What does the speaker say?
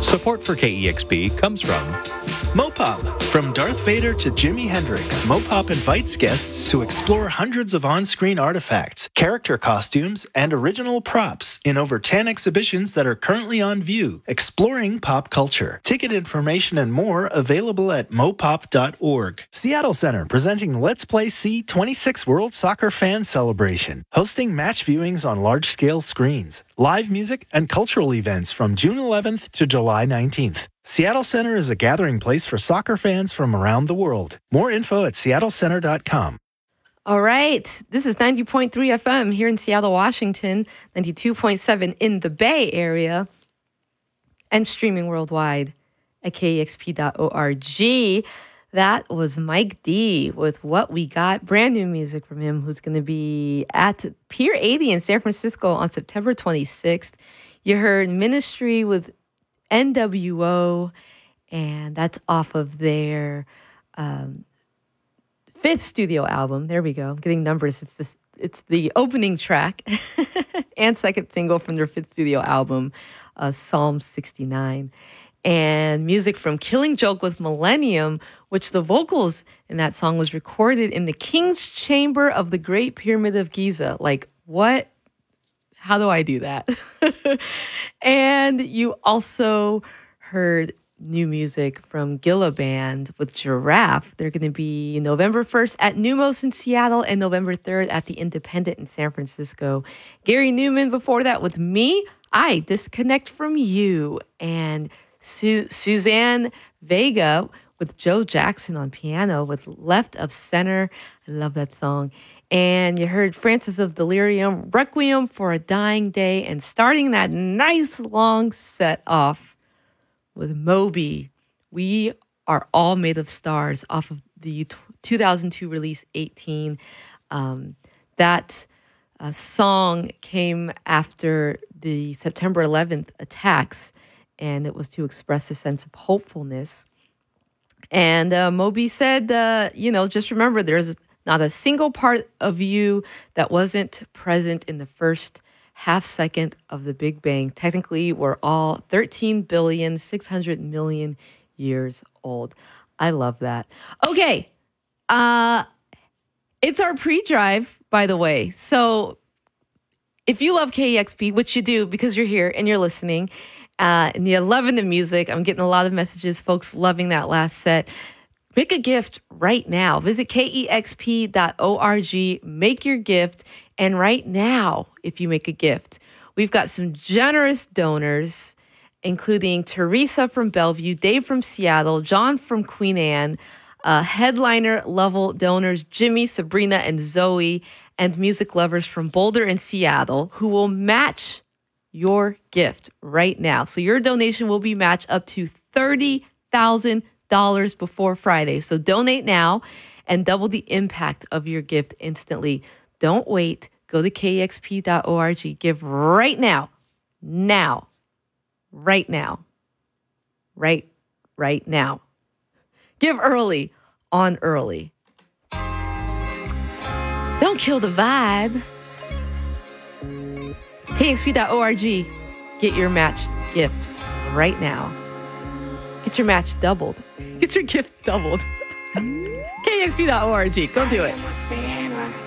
Support for KEXP comes from Mopop. From Darth Vader to Jimi Hendrix, Mopop invites guests to explore hundreds of on-screen artifacts, character costumes, and original props in over 10 exhibitions that are currently on view, exploring pop culture. Ticket information and more available at mopop.org. Seattle Center presenting Let's Play C26 World Soccer Fan Celebration, hosting match viewings on large-scale screens, live music, and cultural events from June 11th to July 19th. Seattle Center is a gathering place for soccer fans from around the world. More info at seattlecenter.com. All right. This is 90.3 FM here in Seattle, Washington, 92.7 in the Bay Area, and streaming worldwide at kexp.org. That was Mike D with What We Got, brand new music from him, who's going to be at Pier 80 in San Francisco on September 26th. You heard Ministry with NWO, and that's off of their fifth studio album. There we go. I'm getting numbers. It's the opening track and second single from their fifth studio album, Psalm 69. And music from Killing Joke with Millennium, which the vocals in that song was recorded in the King's Chamber of the Great Pyramid of Giza. Like, what? How do I do that? And you also heard new music from Gilla Band with Giraffe. They're going to be November 1st at Numos in Seattle and November 3rd at the Independent in San Francisco. Gary Newman before that with Me, I Disconnect From You. And Suzanne Vega with Joe Jackson on piano with Left of Center. I love that song. And you heard Francis of Delirium, Requiem for a Dying Day, and starting that nice long set off with Moby, We Are All Made of Stars, off of the 2002 release 18. That song came after the September 11th attacks, and it was to express a sense of hopefulness. And Moby said, just remember, there's not a single part of you that wasn't present in the first half second of the Big Bang. Technically, we're all 13,600,000,000 years old. I love that. Okay. It's our pre-drive, by the way. So if you love KEXP, which you do because you're here and you're listening, and you're loving the music, I'm getting a lot of messages, folks loving that last set. Make a gift right now. Visit kexp.org, make your gift. And right now, if you make a gift, we've got some generous donors, including Teresa from Bellevue, Dave from Seattle, John from Queen Anne, headliner level donors, Jimmy, Sabrina, and Zoe, and music lovers from Boulder and Seattle, who will match your gift right now. So your donation will be matched up to $30,000 before Friday. So donate now and double the impact of your gift instantly. Don't wait. Go to kexp.org. Give right now. Now. Right now. Right now. Give early on early. Don't kill the vibe. kexp.org. Get your matched gift right now. Get your match doubled. Get your gift doubled. kexp.org. Go do it.